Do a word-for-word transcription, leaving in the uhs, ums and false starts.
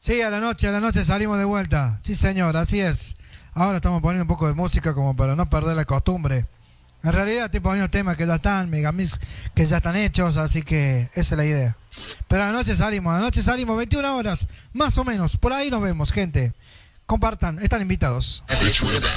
Sí, a la noche, a la noche salimos de vuelta. Sí, señor, así es. Ahora estamos poniendo un poco de música como para no perder la costumbre. En realidad estoy poniendo temas que ya están, megamix que ya están hechos, así que esa es la idea. Pero a la noche salimos, a la noche salimos veintiuna horas, más o menos. Por ahí nos vemos, gente. Compartan, están invitados.